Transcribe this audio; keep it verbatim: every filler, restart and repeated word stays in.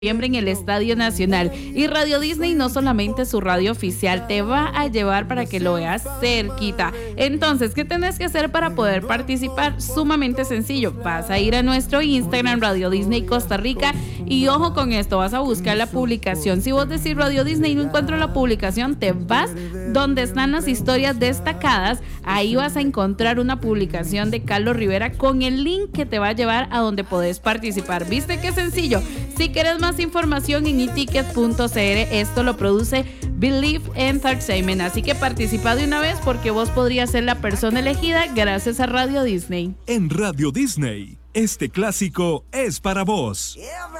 en el Estadio Nacional. Y Radio Disney no solamente su radio oficial te va a llevar para que lo veas cerquita. Entonces, ¿qué tenés que hacer para poder participar? Sumamente sencillo. Vas a ir a nuestro Instagram, Radio Disney Costa Rica, y ojo con esto, vas a buscar la publicación. Si vos decís Radio Disney y no encuentro la publicación, te vas donde están las historias destacadas. Ahí vas a encontrar una publicación de Carlos Rivera con el link que te va a llevar a donde podés participar. ¿Viste qué sencillo? Si quieres más información en e ticket punto c r, esto lo produce Believe Entertainment, así que participa de una vez porque vos podrías ser la persona elegida gracias a Radio Disney. En Radio Disney, este clásico es para vos. Yeah,